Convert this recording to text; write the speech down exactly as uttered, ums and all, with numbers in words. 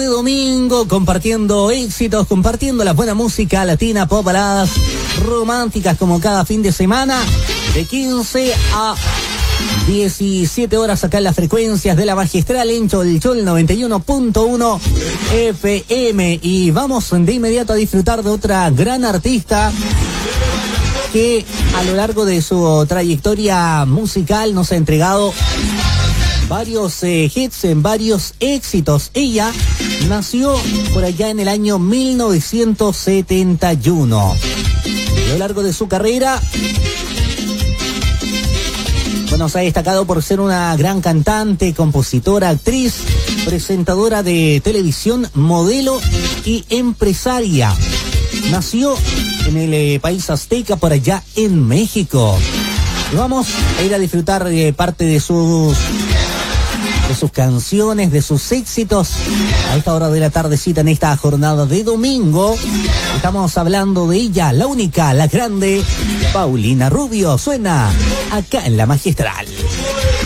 De domingo, compartiendo éxitos, compartiendo la buena música latina, pop, baladas románticas como cada fin de semana, de quince a diecisiete horas acá en las frecuencias de la Magistral en Cholchol noventa y uno punto uno F M. Y vamos de inmediato a disfrutar de otra gran artista que a lo largo de su trayectoria musical nos ha entregado varios eh, hits, en varios éxitos. Ella nació por allá en el año mil novecientos setenta y uno. A lo largo de su carrera, bueno, se ha destacado por ser una gran cantante, compositora, actriz, presentadora de televisión, modelo y empresaria. Nació en el eh, país azteca, por allá en México. Y vamos a ir a disfrutar eh, parte de sus... de sus canciones, de sus éxitos a esta hora de la tardecita en esta jornada de domingo. Estamos hablando de ella, la única, la grande, Paulina Rubio. Suena acá en la Magistral.